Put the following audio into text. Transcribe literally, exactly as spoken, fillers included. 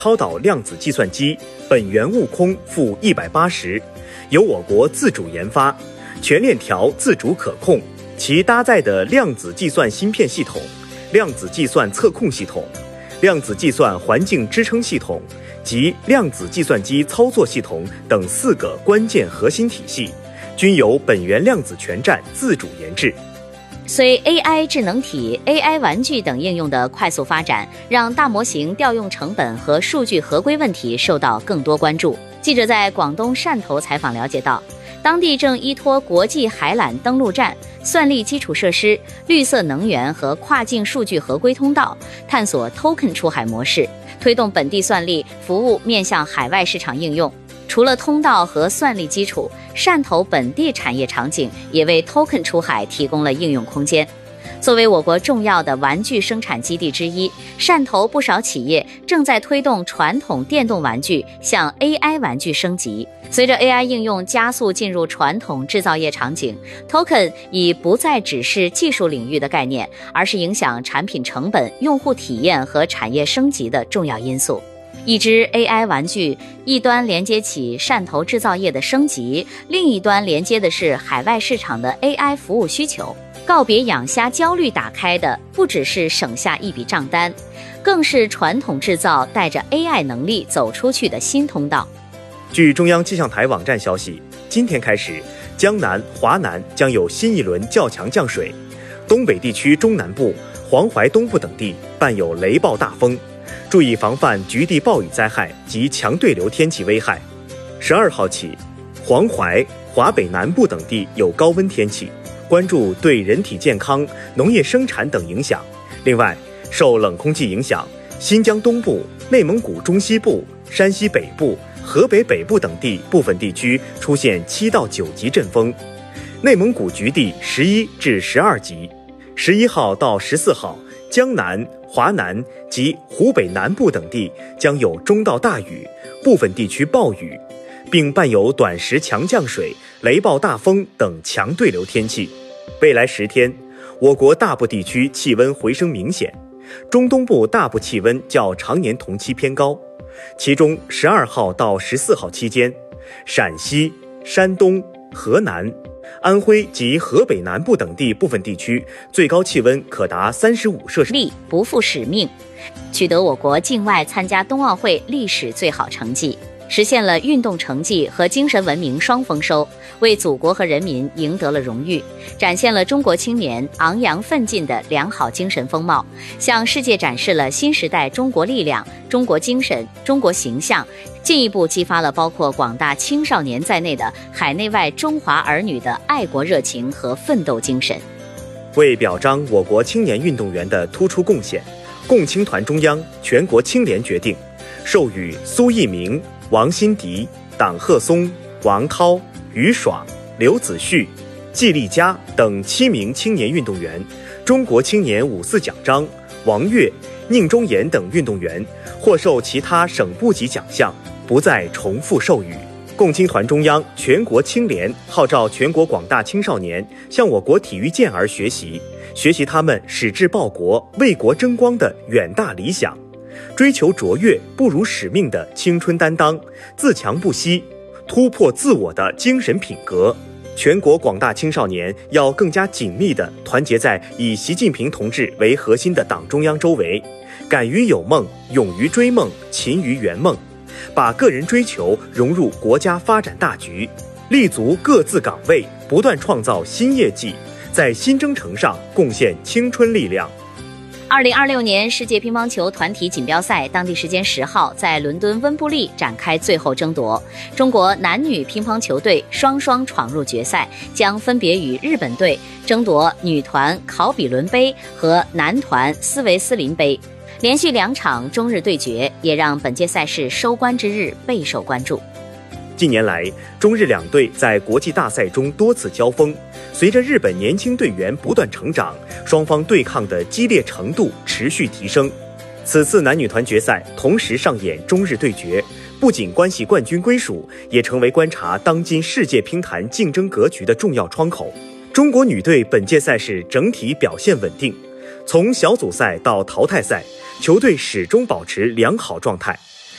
超导量子计算机本源悟空负一百八十，由我国自主研发，全链条自主可控，其搭载的量子计算芯片系统、量子计算测控系统、量子计算环境支撑系统及量子计算机操作系统等四个关键核心体系，均由本源量子全站自主研制。 随 A I 智能体、A I 玩具等应用的快速发展，让大模型调用成本和数据合规问题受到更多关注。记者在广东汕头采访了解到，当地正依托国际海缆登陆站、算力基础设施、绿色能源和跨境数据合规通道，探索 token 出海模式，推动本地算力服务面向海外市场应用。除了通道和算力基础，汕头本地产业场景也为 token 出海提供了应用空间。作为我国重要的玩具生产基地之一，汕头不少企业正在推动传统电动玩具向 A I 玩具升级。随着 A I 应用加速进入传统制造业场景， token 已不再只是技术领域的概念，而是影响产品成本、用户体验和产业升级的重要因素。一只 A I 玩具一端连接起汕头制造业的升级，另一端连接的是海外市场的 A I 服务需求。告别养虾焦虑打开的不只是省下一笔账单，更是传统制造带着 A I 能力走出去的新通道。 据中央气象台网站消息，今天开始，江南、华南将有新一轮较强降水，东北地区中南部、黄淮东部等地伴有雷暴大风，注意防范局地暴雨灾害及强对流天气危害。十二号起，黄淮、华北南部等地有高温天气，关注对人体健康、农业生产等影响。另外，受冷空气影响，新疆东部、内蒙古中西部、山西北部、河北北部等地部分地区出现七到九级阵风，内蒙古局地十一至十二级。十一号到十四号，江南、华南及湖北南部等地将有中到大雨，部分地区暴雨，并伴有短时强降水、雷暴大风等强对流天气。未来十天，我国大部地区气温回升明显，中东部大部气温较常年同期偏高。其中十二号到十四号期间，陕西、山东、河南、安徽及河北南部等地部分地区最高气温可达三十五摄氏力不负使命，取得我国境外参加冬奥会历史最好成绩，实现了运动成绩和精神文明双丰收，为祖国和人民赢得了荣誉，展现了中国青年昂扬奋进的良好精神风貌，向世界展示了新时代中国力量、中国精神、中国形象，进一步激发了包括广大青少年在内的海内外中华儿女的爱国热情和奋斗精神。 为表彰我国青年运动员的突出贡献，共青团中央、全国青联决定授予苏翊鸣、王新迪、党鹤松、王涛、于爽、刘子旭、季立佳等七名青年运动员中国青年五四奖章，王悦、宁忠言等运动员获授其他省部级奖项，不再重复授予。共青团中央、全国青联号召全国广大青少年向我国体育健儿学习，学习他们矢志报国、为国争光的远大理想，追求卓越、不辱使命的青春担当，自强不息、突破自我的精神品格。全国广大青少年要更加紧密地团结在以习近平同志为核心的党中央周围，敢于有梦，勇于追梦，勤于圆梦，把个人追求融入国家发展大局，立足各自岗位，不断创造新业绩，在新征程上贡献青春力量。 二零二六年世界乒乓球团体锦标赛当地时间十号在伦敦温布利展开最后争夺，中国男女乒乓球队双双闯入决赛，将分别与日本队争夺女团考比伦杯和男团斯维斯林杯。连续两场中日对决，也让本届赛事收官之日备受关注。 近年来，中日两队在国际大赛中多次交锋，随着日本年轻队员不断成长，双方对抗的激烈程度持续提升。此次男女团决赛同时上演中日对决，不仅关系冠军归属，也成为观察当今世界乒坛竞争格局的重要窗口。中国女队本届赛事整体表现稳定，从小组赛到淘汰赛，球队始终保持良好状态。